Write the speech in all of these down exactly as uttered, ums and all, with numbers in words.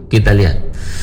kita lihat.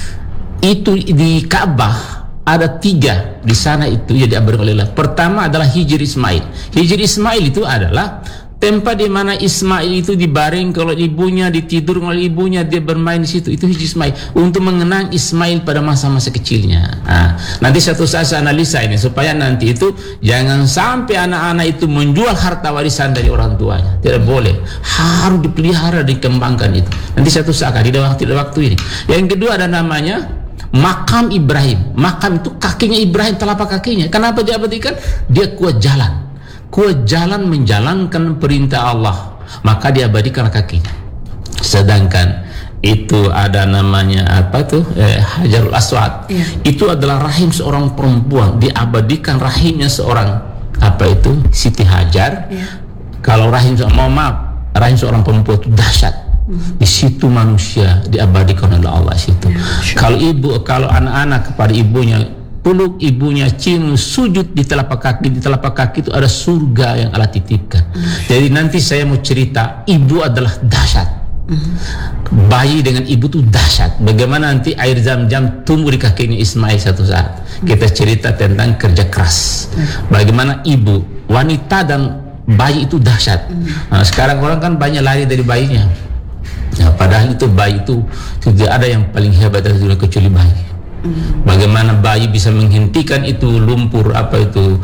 Itu di Ka'bah ada tiga di sana itu ya diabadikan oleh Allah. Pertama adalah Hijr Ismail. Hijr Ismail itu adalah tempat di mana Ismail itu dibaring kalau ibunya, ditidur oleh ibunya, dia bermain di situ. Itu Hijr Ismail untuk mengenang Ismail pada masa-masa kecilnya. Nah, nanti satu saat saya analisa ini supaya nanti itu jangan sampai anak-anak itu menjual harta warisan dari orang tuanya. Tidak boleh. Harus dipelihara, dikembangkan itu. Nanti satu saat di waktu waktu ini. Yang kedua ada namanya Makam Ibrahim. Makam itu kakinya Ibrahim, telapak kakinya. Kenapa diabadikan? Dia kuat jalan. Kuat jalan menjalankan perintah Allah, maka diabadikan kakinya. Sedangkan itu ada namanya apa tuh eh, Hajarul Aswad. Ya. Itu adalah rahim seorang perempuan, diabadikan rahimnya seorang apa itu Siti Hajar. Ya. Kalau rahim mau maaf, rahim seorang perempuan itu dahsyat. Mm-hmm. Di situ manusia diabadikan oleh Allah situ. Ya, kalau ibu, kalau anak-anak kepada ibunya, peluk ibunya, cium, sujud di telapak kaki, di telapak kaki itu ada surga yang Allah titipkan. Mm-hmm. Jadi nanti saya mau cerita, ibu adalah dahsyat. Mm-hmm. Bayi dengan ibu itu dahsyat. Bagaimana nanti air zam-zam tumbuh di kakinya Ismail satu saat. Mm-hmm. Kita cerita tentang kerja keras. Mm-hmm. Bagaimana ibu, wanita dan bayi itu dahsyat. Mm-hmm. Nah, sekarang orang kan banyak lari dari bayinya. Nah, padahal itu bayi itu tidak ada yang paling hebat dari dunia kecuali bayi. Mm. Bagaimana bayi bisa menghentikan itu lumpur apa itu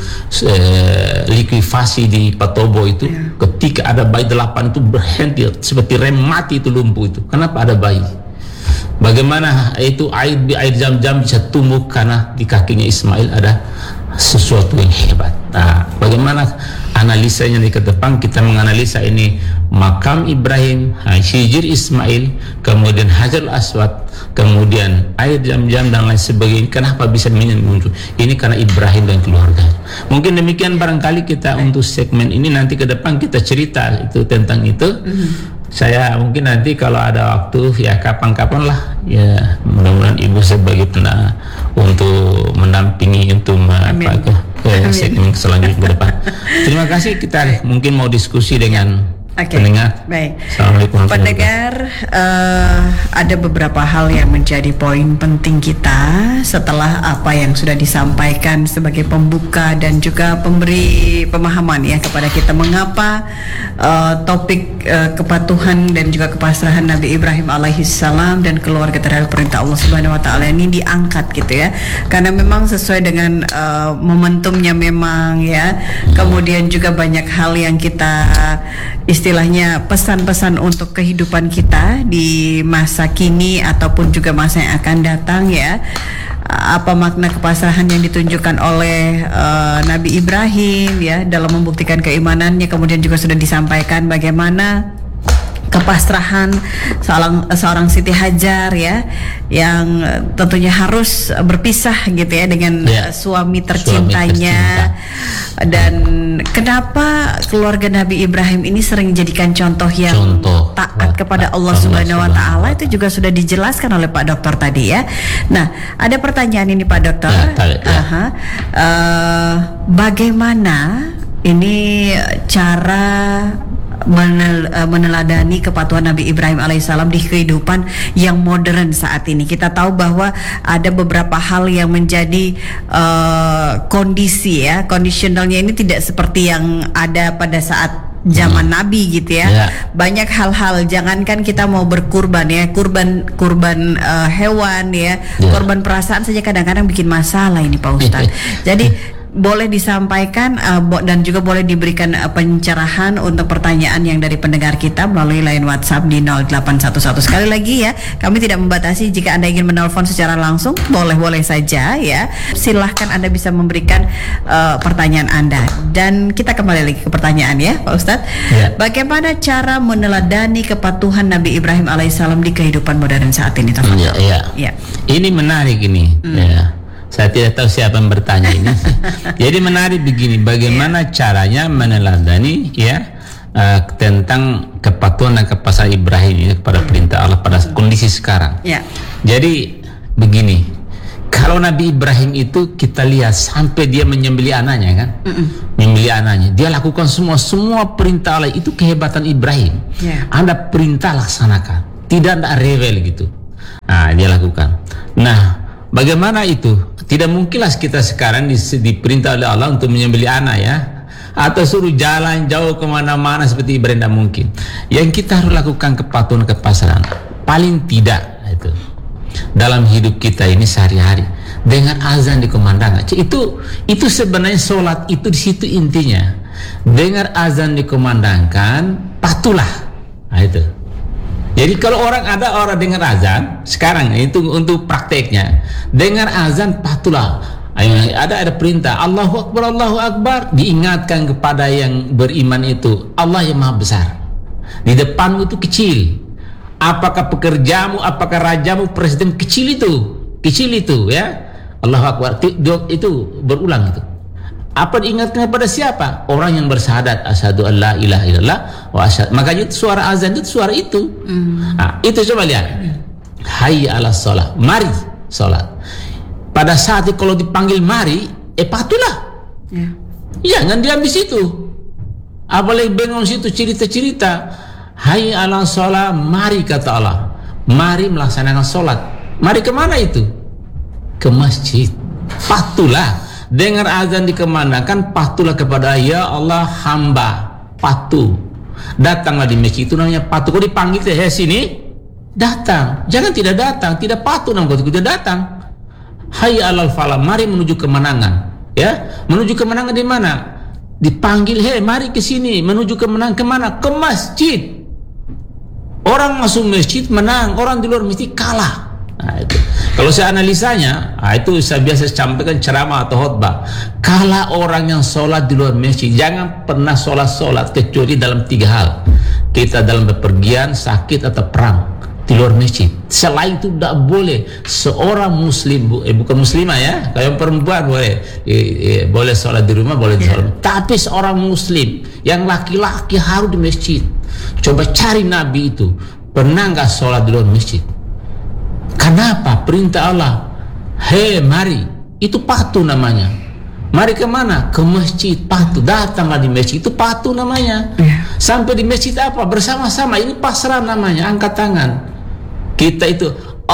eh, likuifasi di Patobo itu, yeah. Ketika ada bayi delapan itu berhenti seperti rem mati itu lumpur itu. Kenapa ada bayi? Bagaimana itu air air zam-zam bisa tumbuh karena di kakinya Ismail ada sesuatu yang hebat. Nah, bagaimana analisanya di ke depan kita menganalisa ini makam Ibrahim, Hijr Ismail, kemudian Hajarul Aswad, kemudian air zam-zam dan lain sebagainya. Kenapa bisa muncul? Ini karena Ibrahim dan keluarga. Mungkin demikian barangkali kita untuk segmen ini, nanti ke depan kita cerita itu tentang itu. Mm-hmm. Saya mungkin nanti kalau ada waktu ya kapan-kapan lah ya, mudah-mudahan ibu sebagai pernah untuk mendampingi untuk apa ke, ke segmen selanjutnya ke depan. Terima kasih, kita mungkin mau diskusi dengan okay. pendengar. Baik. Assalamualaikum. Pendengar, uh, ada beberapa hal yang menjadi poin penting kita setelah apa yang sudah disampaikan sebagai pembuka dan juga pemberi pemahaman ya kepada kita mengapa uh, topik uh, kepatuhan dan juga kepasrahan Nabi Ibrahim alaihissalam dan keluarga terhadap perintah Allah Subhanahu wa taala ini diangkat gitu ya. Karena memang sesuai dengan uh, momentumnya memang ya. Kemudian juga banyak hal yang kita istilahnya pesan-pesan untuk kehidupan kita di masa kini ataupun juga masa yang akan datang ya. Apa makna kepasrahan yang ditunjukkan oleh uh, Nabi Ibrahim ya dalam membuktikan keimanannya, kemudian juga sudah disampaikan bagaimana kepasrahan seorang seorang Siti Hajar ya yang tentunya harus berpisah gitu ya dengan ya, suami tercintanya, suami tercinta. Dan kenapa keluarga Nabi Ibrahim ini sering dijadikan contoh yang contoh, taat kepada Allah Subhanahu wa taala, itu juga sudah dijelaskan oleh Pak Dokter tadi ya. Nah, ada pertanyaan ini Pak Dokter. Ya, ya. Uh-huh. Uh, bagaimana ini cara Menel, uh, meneladani kepatuhan Nabi Ibrahim alaihissalam di kehidupan yang modern saat ini? Kita tahu bahwa ada beberapa hal yang menjadi uh, kondisi ya, kondisionalnya ini tidak seperti yang ada pada saat zaman hmm. Nabi gitu ya. Yeah. Banyak hal-hal, jangankan kita mau berkurban ya, kurban kurban uh, hewan ya, yeah. Korban perasaan saja kadang-kadang bikin masalah ini Pak Ustadz. Jadi boleh disampaikan uh, bo- dan juga boleh diberikan uh, pencerahan untuk pertanyaan yang dari pendengar kita melalui line WhatsApp di nol delapan satu satu. Sekali lagi ya, kami tidak membatasi. Jika Anda ingin menelpon secara langsung, boleh-boleh saja ya. Silahkan Anda bisa memberikan uh, pertanyaan Anda. Dan kita kembali lagi ke pertanyaan ya Pak Ustadz. Ya. Bagaimana cara meneladani kepatuhan Nabi Ibrahim alaihissalam di kehidupan modern saat ini? Ya, ya. Ya. Ini menarik ini hmm. ya. Saya tidak tahu siapa yang bertanya ini. Jadi menarik begini, bagaimana yeah. caranya meneladani ya uh, tentang kepatuhan dan kepasrahan Ibrahim ini kepada perintah Allah pada kondisi sekarang. Yeah. Jadi begini, kalau Nabi Ibrahim itu kita lihat sampai dia menyembelih anaknya kan, Mm-mm. menyembelih anaknya, dia lakukan semua semua perintah Allah, itu kehebatan Ibrahim. Yeah. Anda perintah laksanakan, tidak ada rebel gitu. Nah, dia lakukan. Nah, bagaimana itu? Tidak mungkinlah kita sekarang di, diperintah oleh Allah untuk menyembelih anak ya, atau suruh jalan jauh kemana-mana seperti Ibrahim, tidak mungkin. Yang kita harus lakukan kepatuhan kepasrahan, paling tidak itu dalam hidup kita ini sehari-hari, dengan azan dikumandangkan. Itu itu sebenarnya sholat itu di situ intinya. Dengar azan dikumandangkan, patuhlah. Nah, itu. Jadi kalau orang ada orang dengar azan sekarang itu untuk prakteknya, dengar azan patuhlah. Ada ada perintah Allahu Akbar, Allahu Akbar, diingatkan kepada yang beriman itu Allah yang maha besar. Di depanmu itu kecil. Apakah pekerjamu, apakah rajamu, presiden, kecil itu, kecil itu ya. Allahu Akbar itu berulang itu. Apa diingatkan kepada siapa? Orang yang bersyahadat asyhadu an la ilaha illallah wa asyhadu. Makanya itu suara azan itu suara itu. Mm. Nah, itu coba lihat. Hayya 'alas shalah. Mari salat. Pada saat itu kalau dipanggil mari, eh patuhlah. Yeah. Jangan diam di situ. Apalagi bengong situ cerita-cerita. Hayya 'alas shalah, mari kata Allah. Mari melaksanakan salat. Mari kemana itu? Ke masjid. Patuhlah. Dengar azan dikemandangkan, patuhlah kepada ya Allah hamba, patuh. Datanglah di masjid, itu namanya patuh. Kalau dipanggil saya sini, datang. Jangan tidak datang, tidak patuh namanya tidak datang. Hayya 'alal falah, mari menuju kemenangan. Ya, menuju kemenangan di mana? Dipanggil, hei mari ke sini, menuju kemenangan kemana? Ke masjid. Orang masuk masjid menang, orang di luar masjid kalah. Nah, itu. Kalau saya analisanya, nah itu saya biasa sampaikan ceramah atau khotbah. Kalau orang yang sholat di luar masjid, jangan pernah sholat-sholat kecuali dalam tiga hal. Kita dalam bepergian, sakit atau perang di luar masjid. Selain itu tidak boleh seorang muslim, bu, eh, bukan muslimah ya, kayak perempuan boleh, eh, eh, boleh sholat di rumah, boleh di sholat. Tapi seorang muslim yang laki-laki harus di masjid. Coba cari Nabi itu pernah nggak sholat di luar masjid? Kenapa? Perintah Allah. Hei mari, itu patuh namanya. Mari kemana? Ke masjid, patuh. Datanglah di masjid, itu patuh namanya. Sampai di masjid apa? Bersama-sama, ini pasrah namanya, angkat tangan. Kita itu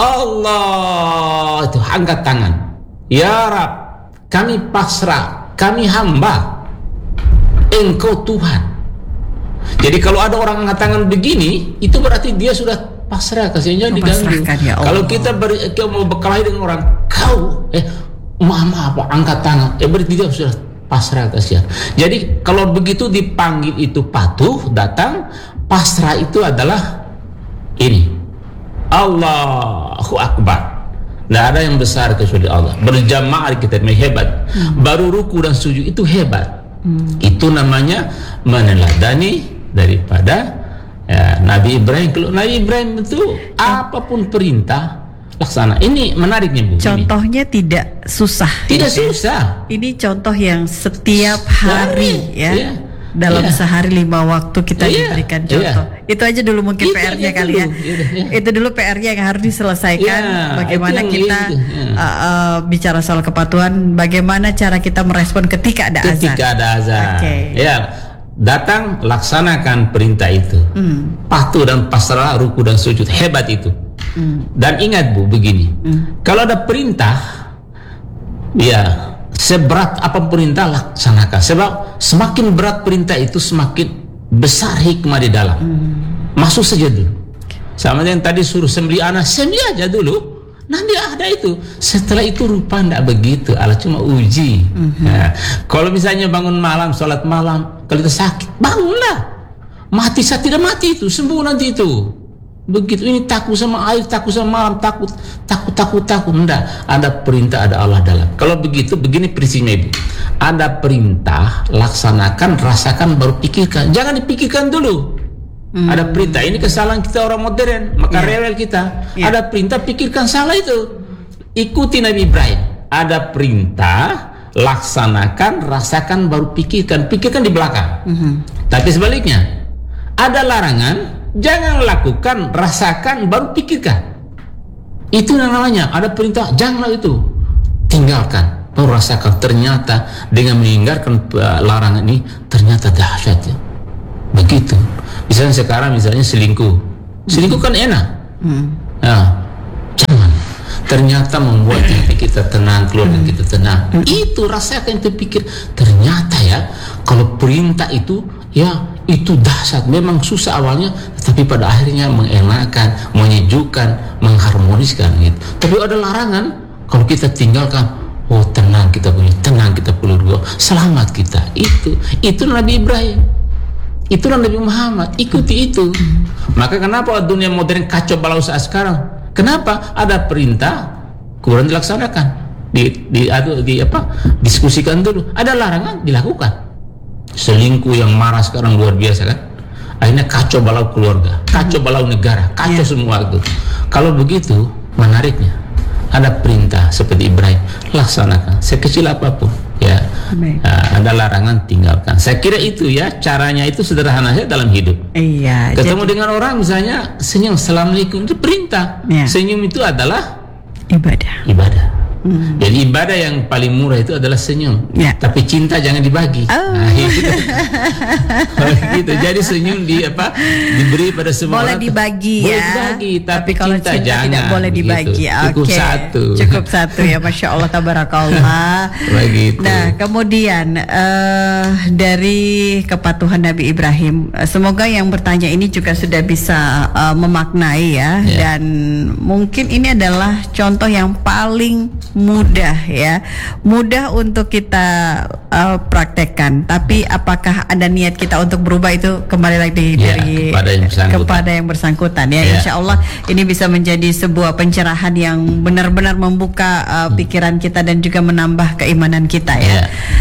Allah, itu angkat tangan. Ya Rab, kami pasrah, kami hamba, Engkau Tuhan. Jadi kalau ada orang angkat tangan begini, itu berarti dia sudah pasrah, kasihnya diganggu. Ya kalau kita ber, kita mau berkelahi dengan orang, kau eh mama apa angkat tangan, eh berarti dia sudah pasrah, kasih. Jadi kalau begitu dipanggil itu patuh, datang. Pasrah itu adalah ini Allahu Akbar. Tidak ada yang besar kecuali Allah. Berjamaah kita hebat. Hmm. Baru ruku dan sujud itu hebat. Hmm. Itu namanya meneladani daripada ya, Nabi Ibrahim. Kalau Nabi Ibrahim itu apapun perintah laksana. Ini menariknya Bu. Contohnya ini tidak susah. Tidak ya, susah. Ini contoh yang setiap hari ya. ya. Dalam ya. Sehari lima waktu kita ya. Diberikan contoh. Ya. Itu aja dulu mungkin P R-nya kali dulu. Ya. Ya, ya. Itu dulu P R-nya yang harus diselesaikan. Ya, bagaimana kita ya. uh, uh, bicara soal kepatuhan, bagaimana cara kita merespon ketika ada azan. Ketika ada azan. Okay. Ya. Datang laksanakan perintah itu. Hmm. Patuh dan pasrah, ruku dan sujud, hebat itu. Hmm. Dan ingat Bu begini, hmm. kalau ada perintah, ya seberat apa perintah laksanakan. Sebab semakin berat perintah itu semakin besar hikmah di dalam. Hmm. Masuk saja dulu. Sama yang tadi suruh sembelih anak, sembelih aja dulu. Nanti ada itu. Setelah itu rupa tidak begitu. Allah cuma uji. Mm-hmm. Nah, kalau misalnya bangun malam, sholat malam, kalau itu sakit, bangunlah. Mati saya tidak mati itu, sembuh nanti itu. Begitu ini takut sama air, takut sama malam, takut, takut, takut, takut. Tidak. Ada perintah, ada Allah dalam. Kalau begitu, begini prinsipnya Ibu. Ada perintah, laksanakan, rasakan, baru pikirkan. Jangan dipikirkan dulu. Hmm. Ada perintah, ini kesalahan kita orang modern, maka yeah. rewel kita. Yeah. Ada perintah, pikirkan salah itu. Ikuti Nabi Ibrahim. Ada perintah, laksanakan, rasakan, baru pikirkan. Pikirkan di belakang. Mm-hmm. Tapi sebaliknya, ada larangan, jangan lakukan, rasakan, baru pikirkan. Itu namanya. Ada perintah, janganlah itu, tinggalkan, baru rasakan. Ternyata dengan meninggalkan uh, larangan ini, ternyata dahsyat ya. Begitu. Misalnya sekarang misalnya selingkuh, selingkuh kan enak. Hmm. Nah, ternyata membuat hati kita tenang, keluarga kita tenang. Itu rasakan, itu pikir, ternyata ya kalau perintah itu ya itu dahsyat. Memang susah awalnya, tapi pada akhirnya mengenakan, menyejukkan, mengharmoniskan gitu. Tapi ada larangan, kalau kita tinggalkan, oh tenang kita punya, tenang kita keluarga, selamat kita. Itu itu Nabi Ibrahim, itulah Nabi Muhammad, ikuti itu. Maka kenapa dunia modern kacau balau saat sekarang? Kenapa? Ada perintah kurang dilaksanakan, di, di, adu, di apa diskusikan dulu. Ada larangan, dilakukan. Selingkuh yang marah sekarang luar biasa kan, akhirnya kacau balau keluarga, kacau balau negara, kacau yeah. semua itu. Kalau begitu, menariknya ada perintah seperti Ibrahim, laksanakan sekecil apapun ya. Nah, ada larangan, tinggalkan. Saya kira itu ya, caranya itu sederhana saja dalam hidup. Iya. Ketemu jadi, dengan orang misalnya senyum, assalamualaikum, itu perintah. Yeah. Senyum itu adalah ibadah. Ibadah. Hmm. Jadi ibadah yang paling murah itu adalah senyum, ya. Tapi cinta jangan dibagi. Oh. Nah, gitu. gitu. Jadi senyum di apa diberi pada semua. Boleh orang. dibagi boleh ya. Dibagi, tapi, tapi kalau cinta, cinta jangan. Tidak boleh dibagi. Gitu. Cukup okay. satu. Cukup satu ya, masya Allah, tabarakallah. Begitu. Nah, kemudian uh, dari kepatuhan Nabi Ibrahim, uh, semoga yang bertanya ini juga sudah bisa uh, memaknai ya, ya, dan mungkin ini adalah contoh yang paling mudah ya, mudah untuk kita uh, praktekkan. Tapi apakah ada niat kita untuk berubah, itu kembali lagi ya, dari kepada yang bersangkutan, kepada yang bersangkutan ya. ya. Insya Allah ini bisa menjadi sebuah pencerahan yang benar-benar membuka uh, pikiran kita dan juga menambah keimanan kita ya. ya.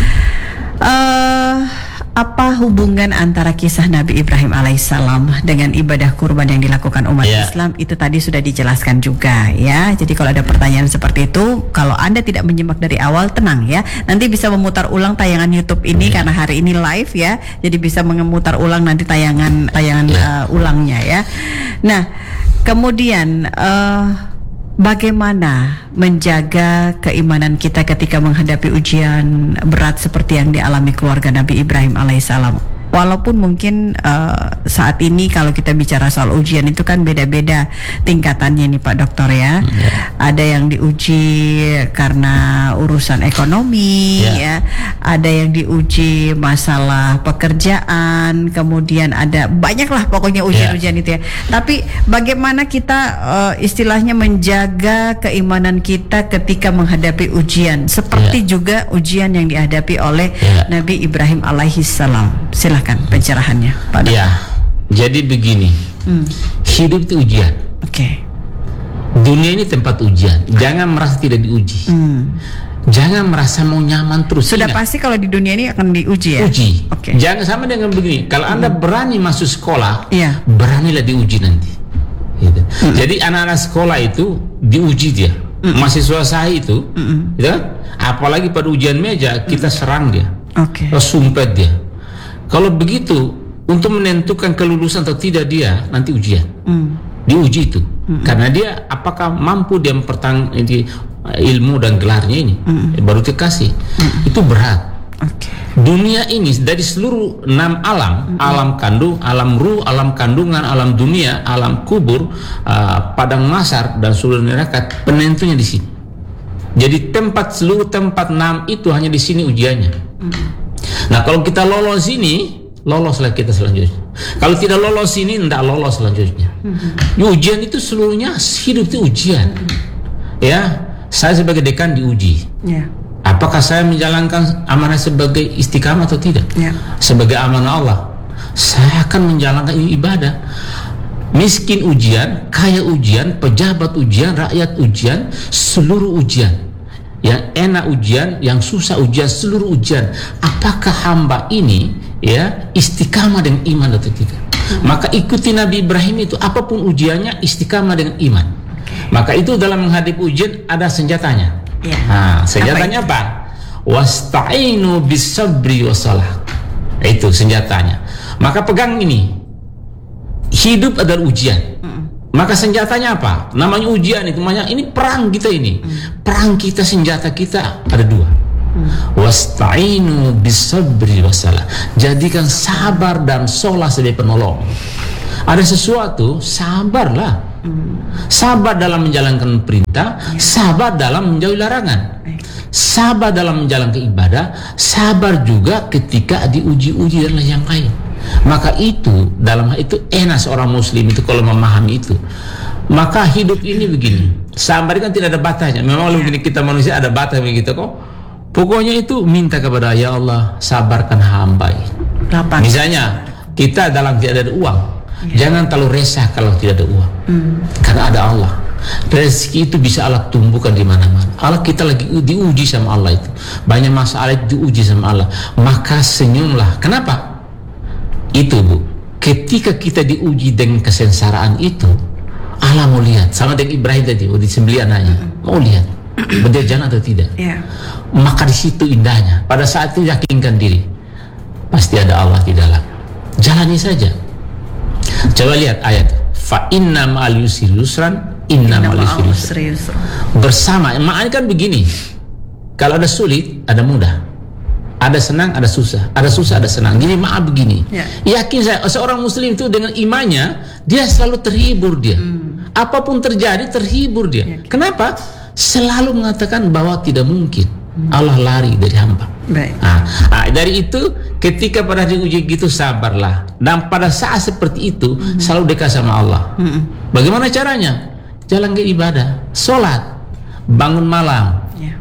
Uh, apa hubungan antara kisah Nabi Ibrahim alaihissalam dengan ibadah kurban yang dilakukan umat yeah. Islam? Itu tadi sudah dijelaskan juga ya. Jadi kalau ada pertanyaan seperti itu, kalau Anda tidak menyimak dari awal, tenang ya. Nanti bisa memutar ulang tayangan YouTube ini yeah. karena hari ini live ya. Jadi bisa memutar ulang nanti tayangan tayangan yeah. uh, ulangnya ya. Nah, kemudian uh, bagaimana menjaga keimanan kita ketika menghadapi ujian berat seperti yang dialami keluarga Nabi Ibrahim alaihissalam? Walaupun mungkin uh, saat ini kalau kita bicara soal ujian itu kan beda-beda tingkatannya nih Pak Dokter ya. Yeah. Ada yang diuji karena urusan ekonomi yeah. ya. Ada yang diuji masalah pekerjaan, kemudian ada banyaklah pokoknya ujian-ujian yeah. itu ya. Tapi bagaimana kita uh, istilahnya menjaga keimanan kita ketika menghadapi ujian seperti yeah. juga ujian yang dihadapi oleh yeah. Nabi Ibrahim alaihissalam. Silakan pencerahannya, Pak. Ya, jadi begini, hmm. hidup itu ujian. Oke. Okay. Dunia ini tempat ujian. Jangan merasa tidak diuji. Hmm. Jangan merasa mau nyaman terus. Sudah ingat, pasti kalau di dunia ini akan diuji ya. Uji. Oke. Okay. Jangan sama dengan begini. Kalau hmm. Anda berani masuk sekolah, yeah. beranilah diuji nanti. Gitu. Hmm. Jadi anak-anak sekolah itu diuji dia. Hmm. Mahasiswa saya itu, hmm. gitu kan? Apalagi pada ujian meja kita hmm. serang dia. Oke. Okay. Sumpet dia. Kalau begitu, untuk menentukan kelulusan atau tidak dia nanti ujian, mm. diuji itu, mm. karena dia apakah mampu dia mempertang ilmu dan gelarnya ini, mm. baru dikasih, mm. itu berat. Okay. Dunia ini dari seluruh enam alam, mm. alam kandung, alam ruh, alam kandungan, alam dunia, alam kubur, uh, padang mahsyar dan seluruh neraka, penentunya di sini. Jadi tempat seluruh tempat enam itu hanya di sini ujiannya. Mm. Nah kalau kita lolos ini, loloslah kita selanjutnya. Kalau tidak lolos ini, tidak lolos selanjutnya. Mm-hmm. Ujian itu seluruhnya, hidup itu ujian. Mm-hmm. Ya, saya sebagai dekan diuji. Yeah. Apakah saya menjalankan amanah sebagai istiqamah atau tidak? Yeah. Sebagai amanah Allah, saya akan menjalankan ini ibadah. Miskin ujian, kaya ujian, pejabat ujian, rakyat ujian, seluruh ujian. Yang enak ujian, yang susah ujian, seluruh ujian. Apakah hamba ini ya istiqamah dengan iman atau tidak? Hmm. Maka ikuti Nabi Ibrahim itu, apapun ujiannya istiqamah dengan iman. Maka itu dalam menghadapi ujian ada senjatanya. Ya. Nah, senjatanya apa? Wasta'inu bis-sabri wassalah. Itu senjatanya. Maka pegang ini. Hidup adalah ujian. Hmm. Maka senjatanya apa? Namanya ujian itu, namanya ini perang kita ini. Hmm. Perang kita, senjata kita ada dua. Hmm. Wasta'inu bis-sabri wassalah. Jadikan sabar dan sholat sebagai penolong. Ada sesuatu, sabarlah. hmm. Sabar dalam menjalankan perintah, ya. Sabar dalam menjauhi larangan. Baik. Sabar dalam menjalankan ibadah, sabar juga ketika diuji-uji dan yang lain. Maka itu, dalam hal itu enak seorang muslim itu kalau memahami itu. Maka hidup ini begini, sabar kan tidak ada batasnya. Memang begini kita manusia ada batas begitu kok. Pokoknya itu minta kepada ya Allah, sabarkan hamba. Misalnya kita dalam tidak ada uang, ya. Jangan terlalu resah kalau tidak ada uang, hmm. karena ada Allah. Rezeki itu bisa Allah tumbuhkan di mana-mana. Allah kita lagi diuji sama Allah itu. Banyak masalah itu diuji sama Allah. Maka senyumlah. Kenapa? Itu Bu. Ketika kita diuji dengan kesengsaraan itu, Allah mau lihat. Sama dengan Ibrahim tadi, oh, disembelih anaknya. Mau lihat berjalan atau tidak. Yeah. Maka di situ indahnya. Pada saat itu yakinkan diri. Pasti ada Allah di dalam. Jalani saja. Coba lihat ayat. Fa inna ma'al yusri yusran. Inna ma'al yusri yusran. Bersama, maknanya kan begini. Kalau ada sulit, ada mudah. Ada senang, ada susah. Ada susah, ada senang. Jadi maaf begini. Ya. Yakin saya, seorang muslim itu dengan imannya, dia selalu terhibur dia. Hmm. Apapun terjadi, terhibur dia. Ya. Kenapa? Selalu mengatakan bahwa tidak mungkin. Hmm. Allah lari dari hamba. Baik. Nah, nah, dari itu ketika pada diuji gitu sabarlah. Dan pada saat seperti itu hmm. selalu dekat sama Allah. Hmm. Bagaimana caranya? Jalan ke ibadah, sholat, bangun malam. Ya.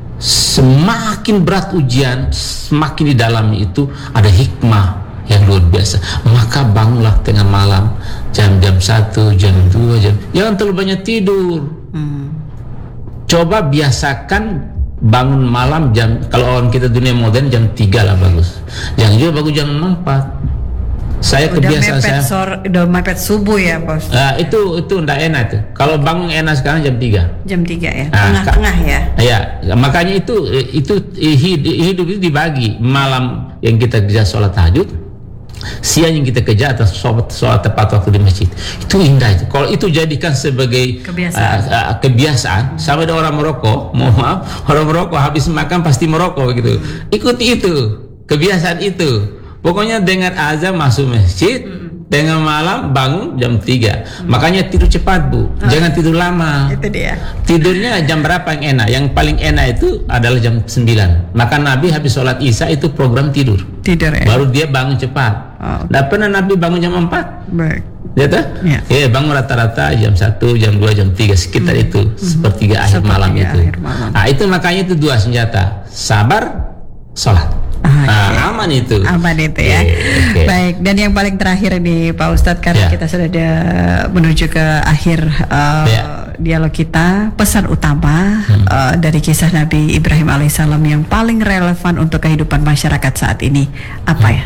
Semakin berat ujian, semakin di dalamnya itu ada hikmah yang luar biasa. Maka bangunlah tengah malam, jam-jam satu, jam dua, jam. Jangan terlalu banyak tidur. Hmm. Coba biasakan bangun malam jam, kalau orang kita dunia modern jam tiga lah bagus. Jangan juga bagus jam empat. Saya udah kebiasaan saya sore, udah mepet subuh ya Bos. Nah, itu itu ndak enak tuh. Kalau bangun enak sekarang jam tiga. Jam tiga ya. Tengah-tengah ya. Iya, makanya itu itu hidup itu dibagi. Malam yang kita kerja sholat tahajud, siang yang kita kerja atas sholat, sholat tepat waktu di masjid. Itu indah itu. Kalau itu jadikan sebagai kebiasaan, uh, uh, kebiasaan hmm. sama ada orang merokok, mohon maaf, orang merokok habis makan pasti merokok gitu. Ikuti itu, kebiasaan itu. Pokoknya dengan azan masuk masjid, mm-hmm. dengan malam bangun jam tiga. Mm-hmm. Makanya tidur cepat Bu, oh. jangan tidur lama. Itu dia. Tidurnya jam berapa yang enak? Yang paling enak itu adalah jam sembilan. Maka Nabi habis sholat Isya itu program tidur. Tidur ya. Baru dia bangun cepat. Oh. Nggak pernah Nabi bangun jam empat. Baik. Ya tak? Ya. Ya, bangun rata-rata jam satu, jam dua, jam tiga sekitar mm-hmm. itu, mm-hmm. sepertiga akhir malam itu. Akhir malam. Nah itu makanya itu dua senjata, sabar, sholat. Ah, nah, okay. Aman itu. Aman itu ya. Okay. Baik, dan yang paling terakhir nih Pak Ustadz, karena yeah. kita sudah ada menuju ke akhir uh, yeah. dialog kita, pesan utama hmm. uh, dari kisah Nabi Ibrahim alaihissalam yang paling relevan untuk kehidupan masyarakat saat ini apa hmm. ya?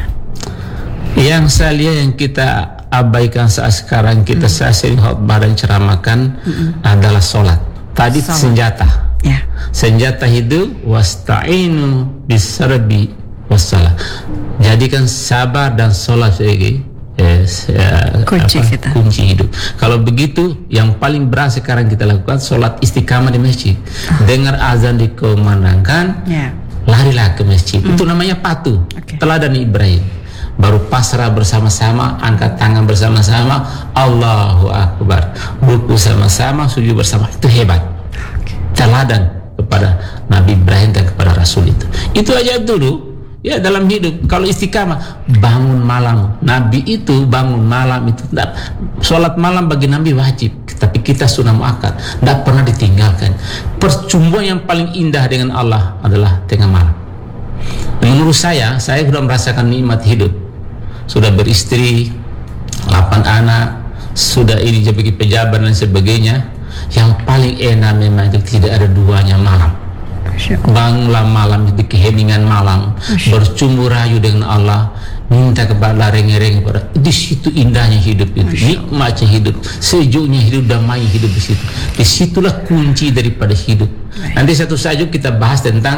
Yang saya lihat yang kita abaikan saat sekarang kita hmm. sering khotbah dan ceramahkan hmm. adalah sholat. Tadi sholat. Senjata. Ya. Senjata hidup wasta'inu bisarbi wassalah. Jadikan sabar dan sholat sebagai eh, kunci, apa, kita. kunci hidup. Kalau begitu, yang paling berat sekarang kita lakukan sholat istiqamah di masjid. Oh. Dengar azan dikumandangkan, yeah. larilah ke masjid. Mm. Itu namanya patuh. Okay. Teladan Ibrahim. Baru pasrah bersama-sama, angkat tangan bersama-sama, Allahu Akbar. Ruku sama-sama, sujud bersama. Itu hebat. Okay. Teladan kepada Nabi Ibrahim dan kepada Rasul itu. Itu aja dulu. Ya dalam hidup kalau istiqamah bangun malam. Nabi itu bangun malam itu tidak, sholat malam bagi Nabi wajib, tapi kita sunnah muakkad, tidak pernah ditinggalkan. Percumbuan yang paling indah dengan Allah adalah tengah malam. Menurut saya, saya sudah merasakan nikmat hidup, sudah beristri, delapan anak, sudah ini jadi pejabat dan sebagainya. Yang paling enak memang itu tidak ada duanya malam. Bangunlah malam di keheningan malam, bercumbu rayu dengan Allah, minta kepada reng-reng kepada. Di situ indahnya hidup itu, nikmatnya hidup, sejuknya hidup, damai hidup di situ. Disitulah kunci daripada hidup. Nanti satu saja kita bahas tentang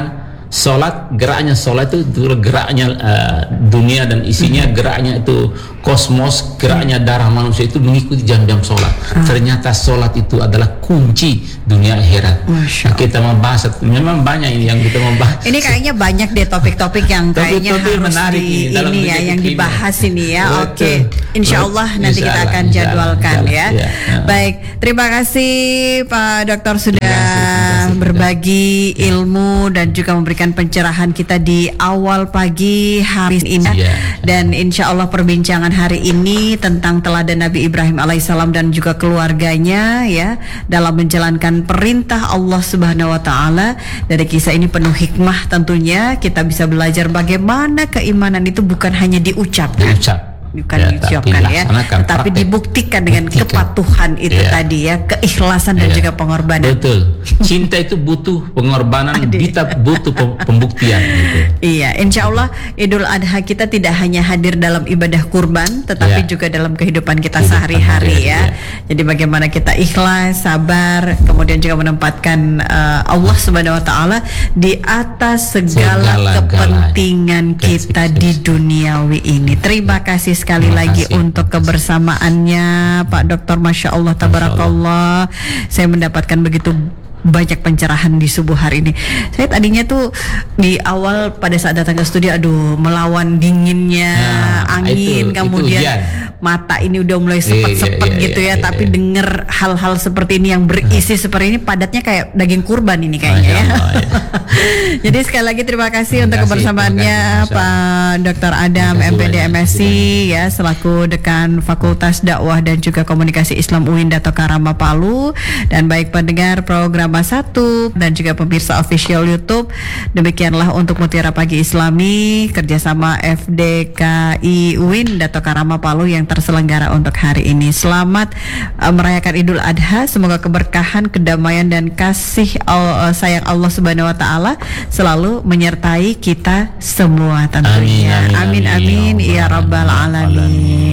Solat, geraknya solat itu, itu geraknya uh, dunia dan isinya, geraknya itu kosmos, geraknya darah manusia itu mengikuti jam-jam solat. Ah. Ternyata solat itu adalah kunci dunia akhirat. Nah, kita membahas, memang banyak ini yang kita membahas. Ini kayaknya banyak deh topik-topik yang kayaknya topik-topik harus menarik di ini, ini ya yang dibahas ini ya. Oke, okay. Insya Allah nanti kita akan jadwalkan ya. Ya. Baik, terima kasih Pak Dokter sudah kasih, berbagi ya. ilmu dan juga memberikan pencerahan kita di awal pagi hari ini. Ya. Dan insya Allah perbincangan hari ini tentang teladan Nabi Ibrahim alaihissalam dan juga keluarganya ya dalam menjalankan perintah Allah Subhanahu wa taala. Dari kisah ini penuh hikmah tentunya, kita bisa belajar bagaimana keimanan itu bukan hanya diucapkan. Diucap. Bukan ya, diucapkan ya, tapi dibuktikan dengan Buktikan. kepatuhan itu ya. tadi ya, keikhlasan dan ya. juga pengorbanan. Betul. Cinta itu butuh pengorbanan, kita butuh pembuktian. Gitu. Iya, insya Allah Idul Adha kita tidak hanya hadir dalam ibadah kurban, tetapi ya. juga dalam kehidupan kita kehidupan sehari-hari ya. ya. Jadi bagaimana kita ikhlas, sabar, kemudian juga menempatkan uh, Allah Subhanahu Wa Taala di atas segala, segala kepentingan galanya. kita di duniawi ini. Terima kasih sekali Terima lagi kasih. untuk kebersamaannya Pak Dokter, Masya Allah, Tabarakallah. Saya mendapatkan begitu banyak pencerahan di subuh hari ini. Saya tadinya tuh di awal pada saat datang ke studio, aduh melawan dinginnya nah, angin, itu, kemudian itu mata ini udah mulai sepet-sepet e, iya, gitu iya, ya. Iya, tapi iya. denger hal-hal seperti ini yang berisi seperti ini, padatnya kayak daging kurban ini kayaknya ya. Allah, iya. Jadi sekali lagi terima kasih terima untuk kasih, kebersamaannya Pak Dokter Adam M Pd M Si ya selaku Dekan Fakultas Dakwah dan juga Komunikasi Islam U I N Dato Karama Palu, dan baik pendengar program satu dan juga pemirsa official YouTube. Demikianlah untuk Mutiara Pagi Islami kerjasama F D K I U I N Dato Karama Palu yang terselenggara untuk hari ini. Selamat uh, merayakan Idul Adha. Semoga keberkahan, kedamaian dan kasih uh, sayang Allah Subhanahu Wa Taala selalu menyertai kita semua tentunya. Amin amin, amin, amin ya rabbal alamin.